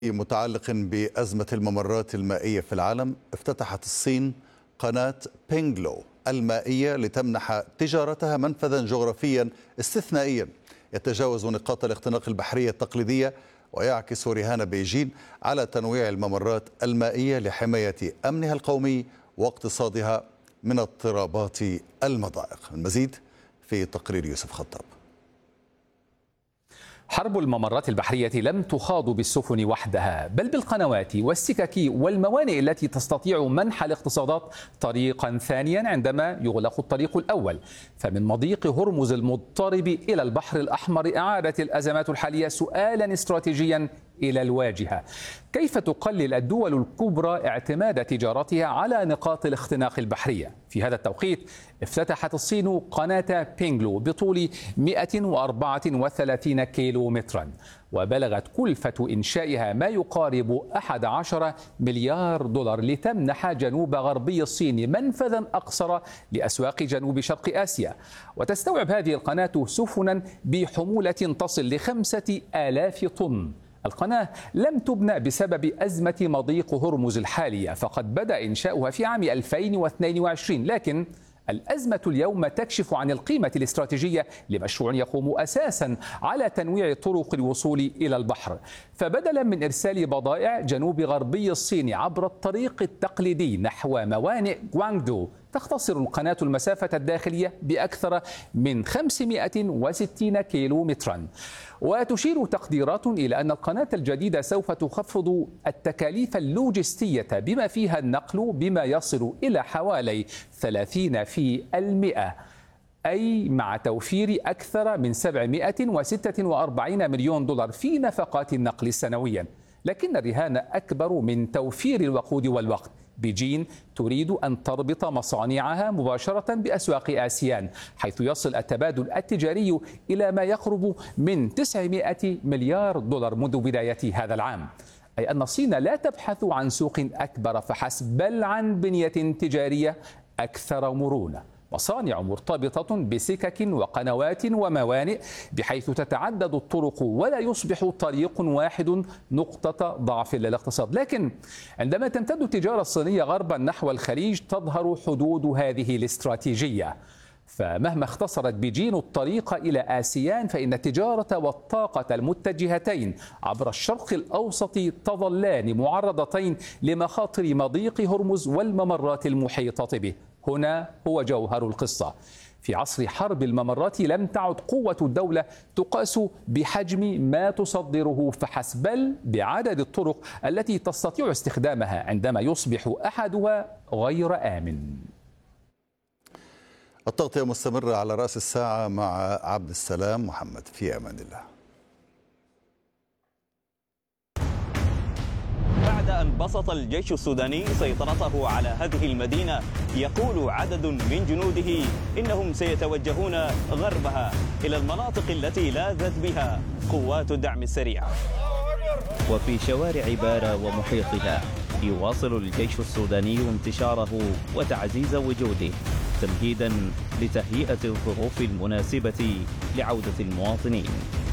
متعلق بأزمة الممرات المائية في العالم، افتتحت الصين قناة بينغلو المائية لتمنح تجارتها منفذا جغرافيا استثنائيا يتجاوز نقاط الاختناق البحرية التقليدية ويعكس رهان بيجين على تنويع الممرات المائية لحماية أمنها القومي واقتصادها من اضطرابات المضائق. المزيد في تقرير يوسف خطاب. حرب الممرات البحرية لم تخاض بالسفن وحدها، بل بالقنوات والسكك والموانئ التي تستطيع منح الاقتصادات طريقا ثانيا عندما يغلق الطريق الأول. فمن مضيق هرمز المضطرب إلى البحر الأحمر أعادت الأزمات الحالية سؤالا استراتيجيا إلى الواجهة: كيف تقلل الدول الكبرى اعتماد تجارتها على نقاط الاختناق البحرية؟ في هذا التوقيت افتتحت الصين قناة بينغلو بطول 134 كيلومترا، وبلغت كلفة إنشائها ما يقارب 11 مليار دولار لتمنح جنوب غربي الصين منفذا أقصر لأسواق جنوب شرق آسيا. وتستوعب هذه القناة سفنا بحمولة تصل ل5000 طن. القناة لم تبنى بسبب أزمة مضيق هرمز الحالية، فقد بدأ إنشاؤها في عام 2022، لكن الأزمة اليوم تكشف عن القيمة الاستراتيجية لمشروع يقوم أساسا على تنويع طرق الوصول إلى البحر. فبدلا من إرسال بضائع جنوب غربي الصين عبر الطريق التقليدي نحو موانئ غوانغدو، تختصر القناة المسافة الداخلية بأكثر من 560 كيلومترا. وتشير تقديرات إلى أن القناة الجديدة سوف تخفض التكاليف اللوجستية بما فيها النقل بما يصل إلى حوالي 30%، أي مع توفير أكثر من 746 مليون دولار في نفقات النقل سنويا. لكن الرهان أكبر من توفير الوقود والوقت. بيجين تريد أن تربط مصانعها مباشرة بأسواق آسيان، حيث يصل التبادل التجاري إلى ما يقرب من 900 مليار دولار منذ بداية هذا العام. أي أن الصين لا تبحث عن سوق أكبر فحسب، بل عن بنية تجارية أكثر مرونة، مصانع مرتبطة بسكك وقنوات وموانئ بحيث تتعدد الطرق ولا يصبح طريق واحد نقطة ضعف للاقتصاد. لكن عندما تمتد التجارة الصينية غربا نحو الخليج تظهر حدود هذه الاستراتيجية. فمهما اختصرت بيجين الطريق إلى آسيان، فإن التجارة والطاقة المتجهتين عبر الشرق الأوسط تظلان معرضتين لمخاطر مضيق هرمز والممرات المحيطة به. هنا هو جوهر القصة. في عصر حرب الممرات لم تعد قوة الدولة تقاس بحجم ما تصدره فحسب، بل بعدد الطرق التي تستطيع استخدامها عندما يصبح أحدها غير آمن. التغطية مستمرة على رأس الساعة مع عبد السلام محمد. في أمان الله. بعد أن بسط الجيش السوداني سيطرته على هذه المدينة، يقول عدد من جنوده إنهم سيتوجهون غربها إلى المناطق التي لاذت بها قوات الدعم السريع. وفي شوارع بارا ومحيطها يواصل الجيش السوداني انتشاره وتعزيز وجوده، تمهيدا لتهيئة الظروف المناسبة لعودة المواطنين.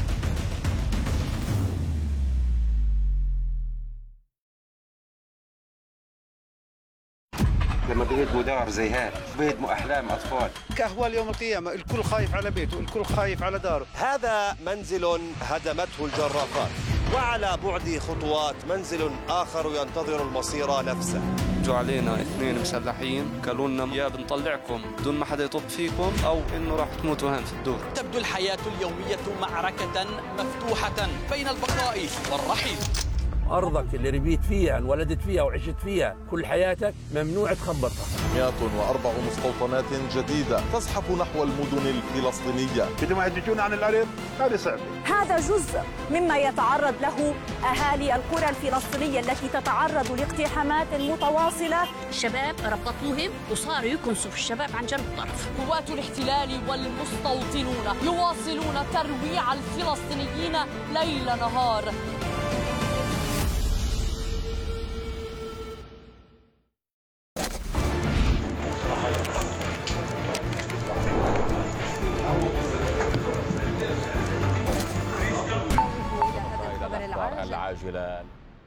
لما بيهدموا دار زي هيك بيهدموا أحلام أطفال. كأهوال يوم القيامة، الكل خايف على بيته، الكل خايف على داره. هذا منزل هدمته الجرافات، وعلى بعد خطوات منزل آخر ينتظر المصير نفسه. جو علينا 2 مسلحين قالوا لنا يا بنطلعكم بدون ما حدا يطب فيكم أو إنه راح تموتوا هان في الدور. تبدو الحياة اليومية معركة مفتوحة بين البقاء والرحيل. أرضك اللي ربيت فيها انولدت فيها وعشت فيها كل حياتك ممنوع تخبطها. 104 مستوطنات جديدة تزحف نحو المدن الفلسطينية. بدهم يهدجون عن الأرض، هذا صعب. هذا جزء مما يتعرض له أهالي القرى الفلسطينية التي تتعرض لاقتحامات متواصلة. الشباب ربطوهم وصاروا يكنسوا في الشباب عن جنب الطرف. قوات الاحتلال والمستوطنون يواصلون ترويع الفلسطينيين ليل نهار. العاجلة